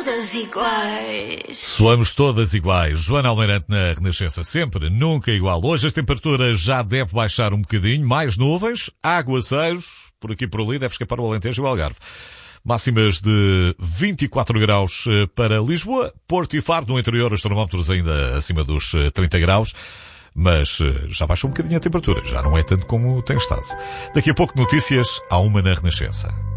todas iguais. Soamos todas iguais. Joana Almeirante na Renascença, sempre, nunca igual. Hoje as temperaturas já deve baixar um bocadinho, mais nuvens, aguaceiros, por aqui por ali, deve escapar o Alentejo e o Algarve. Máximas de 24 graus para Lisboa, Porto e Faro, no interior os termómetros ainda acima dos 30 graus, mas já baixou um bocadinho a temperatura, já não é tanto como tem estado. Daqui a pouco notícias, há uma na Renascença.